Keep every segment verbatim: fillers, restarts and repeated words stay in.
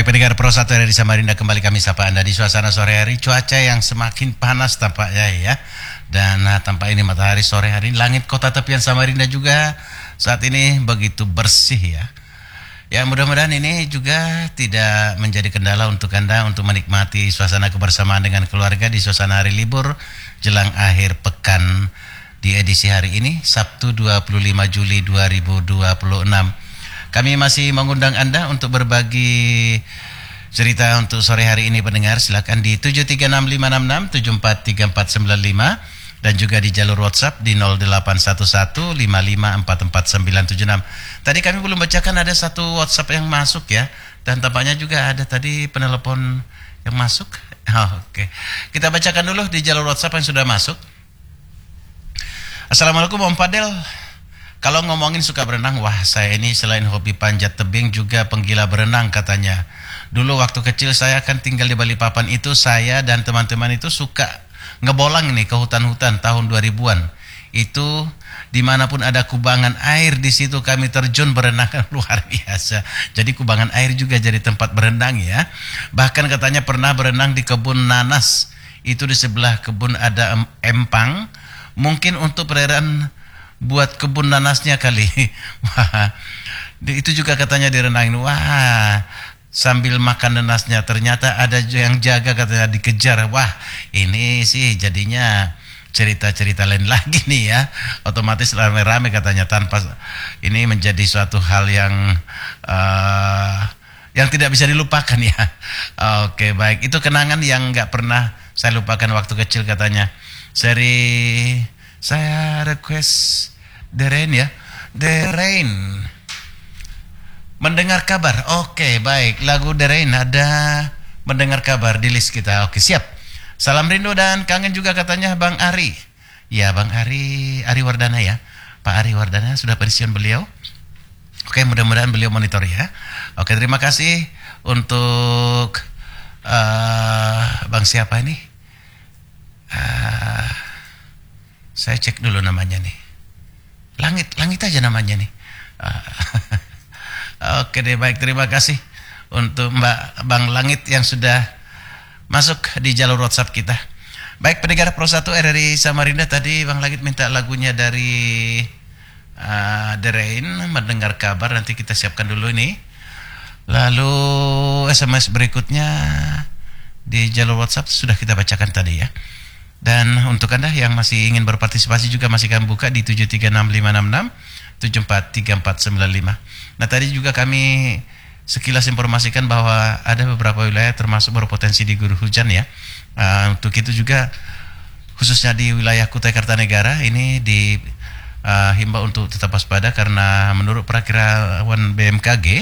Baik pendengar Pro satu R R I Samarinda, kembali kami sapa Anda di suasana sore hari. Cuaca yang semakin panas tampaknya ya. Dan nah, tampak ini matahari sore hari, langit kota tepian Samarinda juga saat ini begitu bersih ya. Ya mudah-mudahan ini juga tidak menjadi kendala untuk Anda untuk menikmati suasana kebersamaan dengan keluarga di suasana hari libur jelang akhir pekan di edisi hari ini Sabtu dua puluh lima Juli dua ribu dua puluh enam. Kami masih mengundang Anda untuk berbagi cerita untuk sore hari ini pendengar. Silakan di tujuh tiga enam lima enam enam tujuh empat tiga empat sembilan lima dan juga di jalur WhatsApp di nol delapan satu satu lima lima empat empat sembilan tujuh enam. Tadi kami belum bacakan, ada satu WhatsApp yang masuk ya, dan tampaknya juga ada tadi penelepon yang masuk. Oh, Oke, okay. Kita bacakan dulu di jalur WhatsApp yang sudah masuk. Assalamualaikum Om Fadel. Kalau ngomongin suka berenang, wah saya ini selain hobi panjat tebing juga penggila berenang katanya. Dulu waktu kecil saya kan tinggal di Balikpapan itu, saya dan teman-teman itu suka ngebolang nih ke hutan-hutan tahun dua ribuan. Itu dimanapun ada kubangan air, di situ kami terjun berenang, luar biasa. Jadi kubangan air juga jadi tempat berenang ya. Bahkan katanya pernah berenang di kebun nanas. Itu di sebelah kebun ada empang. Mungkin untuk perairan buat kebun nanasnya kali. Wah, itu juga katanya direnangin. Wah, sambil makan nanasnya ternyata ada yang jaga, katanya dikejar. Wah, ini sih jadinya cerita-cerita lain lagi nih ya. Otomatis rame-rame katanya, tanpa ini menjadi suatu hal yang uh, yang tidak bisa dilupakan ya. Oke, baik. Itu kenangan yang nggak pernah saya lupakan waktu kecil katanya. Seri saya request The Rain ya, The Rain. Mendengar kabar. Oke, baik. Lagu The Rain ada mendengar kabar di list kita. Oke, siap. Salam rindu dan kangen juga katanya Bang Ari. Ya, Bang Ari, Ari Wardana ya. Pak Ari Wardana, sudah pensiun beliau. Oke, mudah-mudahan beliau monitor ya. Oke, terima kasih untuk uh, Bang siapa ini? Uh, saya cek dulu namanya nih. Langit, langit aja namanya nih. Uh, Oke deh, baik, terima kasih untuk Mbak Bang Langit yang sudah masuk di jalur WhatsApp kita. Baik, pendengar Pro satu R R I Samarinda, tadi Bang Langit minta lagunya dari uh, The Rain, mendengar kabar. Nanti kita siapkan dulu ini. Lalu S M S berikutnya di jalur WhatsApp sudah kita bacakan tadi ya. Dan untuk Anda yang masih ingin berpartisipasi juga masih kami buka di tujuh tiga enam lima enam enam tujuh empat tiga empat sembilan lima. Nah tadi juga kami sekilas informasikan bahwa ada beberapa wilayah termasuk berpotensi diguyur hujan ya. Uh, untuk itu juga khususnya di wilayah Kutai Kartanegara ini di uh, himbau untuk tetap waspada karena menurut perakiraan B M K G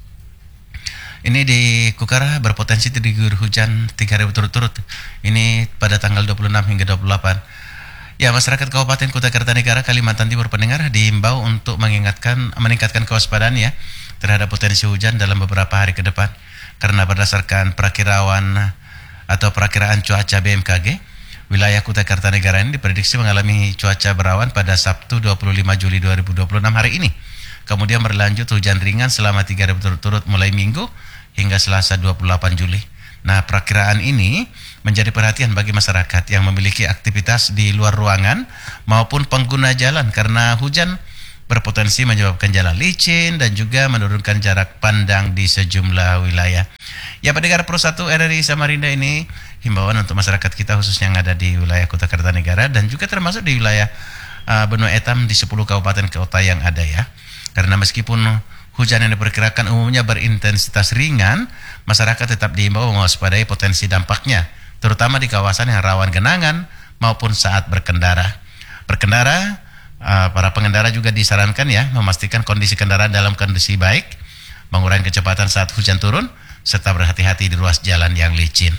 ini di Kukara berpotensi diguyur hujan tiga hari berturut-turut. Ini pada tanggal dua puluh enam hingga dua puluh delapan. Ya, masyarakat Kabupaten Kutai Kartanegara, Kalimantan Timur pendengar diimbau untuk mengingatkan meningkatkan kewaspadaan ya terhadap potensi hujan dalam beberapa hari ke depan. Karena berdasarkan perakiraan atau perakiraan cuaca B M K G, wilayah Kutai Kartanegara ini diprediksi mengalami cuaca berawan pada Sabtu dua puluh lima Juli dua ribu dua puluh enam hari ini. Kemudian berlanjut hujan ringan selama tiga hari berturut-turut mulai Minggu hingga Selasa dua puluh delapan Juli. Nah, perakiraan ini menjadi perhatian bagi masyarakat yang memiliki aktivitas di luar ruangan maupun pengguna jalan karena hujan berpotensi menyebabkan jalan licin dan juga menurunkan jarak pandang di sejumlah wilayah. Ya, pendengar Pro satu R R I Samarinda, ini himbauan untuk masyarakat kita khususnya yang ada di wilayah Kota Kartanegara dan juga termasuk di wilayah uh, Benua Etam di sepuluh kabupaten kota yang ada ya. Karena meskipun hujan yang diperkirakan umumnya berintensitas ringan, masyarakat tetap diimbau mewaspadai potensi dampaknya, terutama di kawasan yang rawan genangan maupun saat berkendara. Berkendara, uh, para pengendara juga disarankan ya memastikan kondisi kendaraan dalam kondisi baik, mengurangi kecepatan saat hujan turun, serta berhati-hati di ruas jalan yang licin.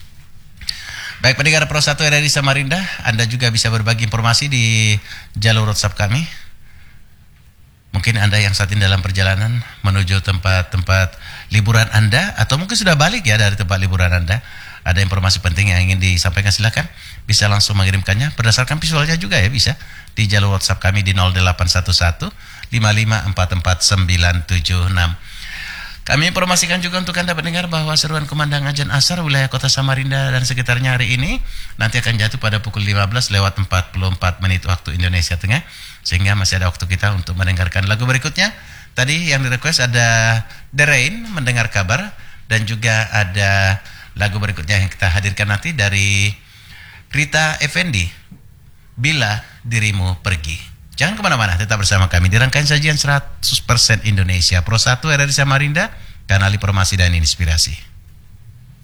Baik, pendengar Pro satu R R I Samarinda, Anda juga bisa berbagi informasi di jalur WhatsApp kami. Mungkin Anda yang saat ini dalam perjalanan menuju tempat-tempat liburan Anda, atau mungkin sudah balik ya dari tempat liburan Anda, ada informasi penting yang ingin disampaikan, silakan bisa langsung mengirimkannya berdasarkan visualnya juga ya, bisa di jalur WhatsApp kami di nol delapan satu satu lima lima empat empat sembilan tujuh enam. Kami informasikan juga untuk Anda pendengar bahwa seruan kumandang Ajan Ashar wilayah Kota Samarinda dan sekitarnya hari ini nanti akan jatuh pada pukul lima belas lewat empat puluh empat menit waktu Indonesia Tengah, sehingga masih ada waktu kita untuk mendengarkan lagu berikutnya. Tadi yang di-request ada The Rain, Mendengar Kabar, dan juga ada lagu berikutnya yang kita hadirkan nanti dari Rita Effendi, Bila Dirimu Pergi. Jangan kemana-mana, tetap bersama kami di rangkaian sajian seratus persen Indonesia Pro satu R R I Samarinda, kanal informasi dan inspirasi.